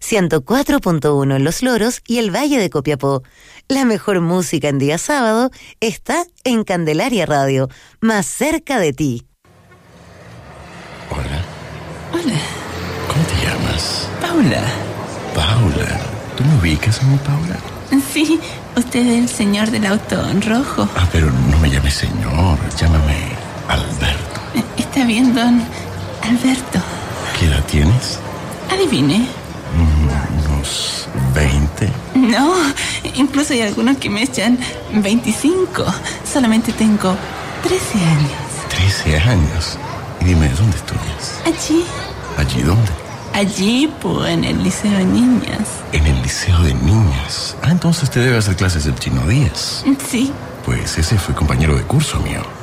104.1 en Los Loros y el Valle de Copiapó. La mejor música en día sábado está en Candelaria Radio, más cerca de ti. Hola. Hola. ¿Cómo te llamas? Paula. Paula. ¿Tú me ubicas a mi Paula? Sí, usted es el señor del auto rojo. Pero no me llames señor, llámame Alberto. Está bien, don Alberto. ¿Qué edad tienes? Adivine. Unos 20. No, incluso hay algunos que me echan 25. Solamente tengo 13 años. 13 años. Y dime, ¿dónde estudias? Allí. ¿Allí dónde? Allí, pues, en el Liceo de Niñas. En el Liceo de Niñas. Entonces te debe hacer clases del Chino Díaz. Sí. Pues ese fue compañero de curso mío.